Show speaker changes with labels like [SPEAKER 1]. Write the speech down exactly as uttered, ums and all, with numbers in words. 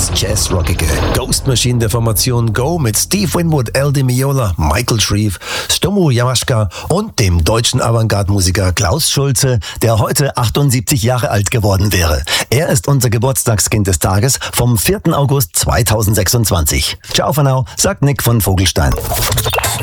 [SPEAKER 1] Das Jazzrockige Ghost Machine der Formation Go mit Steve Winwood, Al Di Meola, Michael Shreve, Stomu Yamaschka und dem deutschen Avantgarde-Musiker Klaus Schulze, der heute achtundsiebzig Jahre alt geworden wäre. Er ist unser Geburtstagskind des Tages vom vierten August zweitausendsechsundzwanzig. Ciao for now, sagt Nick von Vogelstein.